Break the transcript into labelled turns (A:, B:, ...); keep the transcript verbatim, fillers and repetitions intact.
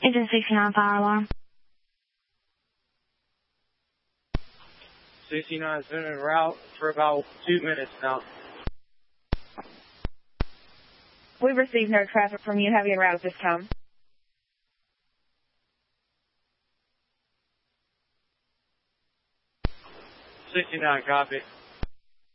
A: Engine sixty-nine, fire alarm.
B: sixty-nine's been en route for about two minutes now.
C: We've received no traffic from you. Heavy en route at this time.
B: sixty-nine, copy.